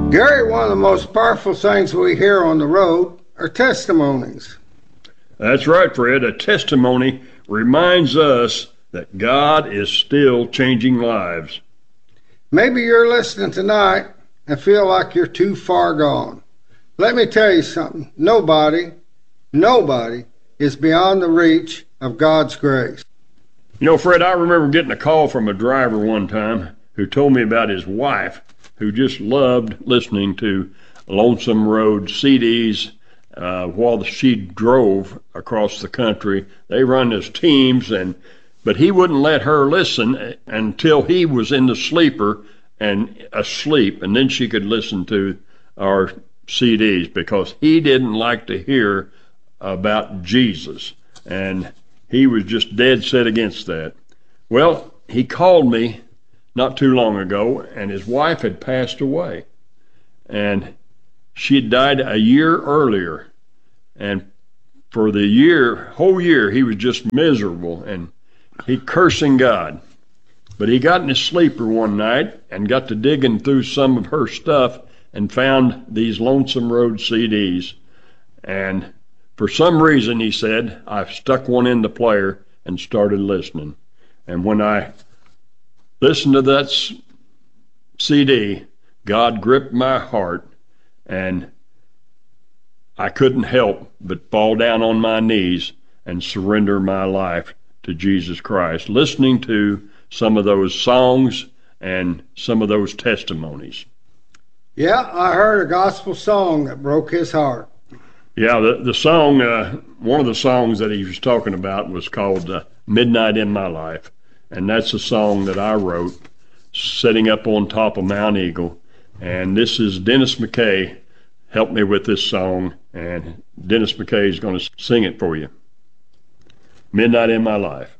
Gary, one of the most powerful things we hear on the road are testimonies. That's right, Fred. A testimony reminds us that God is still changing lives. Maybe you're listening tonight and feel like you're too far gone. Let me tell you something. Nobody is beyond the reach of God's grace. You know, Fred, I remember getting a call from a driver one time who told me about his wife who just loved listening to Lonesome Road CDs while she drove across the country. They run as teams, but he wouldn't let her listen until he was in the sleeper and asleep, and then she could listen to our CDs because he didn't like to hear about Jesus, and he was just dead set against that. Well, he called me not too long ago, and his wife had passed away, and she had died a year earlier, and for the whole year, he was just miserable, and he cursing God. But he got in his sleeper one night and got to digging through some of her stuff and found these Lonesome Road CDs. And for some reason, he said, I stuck one in the player and started listening. And when I listened to that CD, God gripped my heart, and I couldn't help but fall down on my knees and surrender my life to Jesus Christ, listening to some of those songs and some of those testimonies. Yeah, I heard a gospel song that broke his heart. Yeah, the song, one of the songs that he was talking about was called Midnight in My Life, and that's a song that I wrote sitting up on top of Mount Eagle. And this is Dennis McKay helped me with this song, and Dennis McKay is going to sing it for you. Midnight in My Life.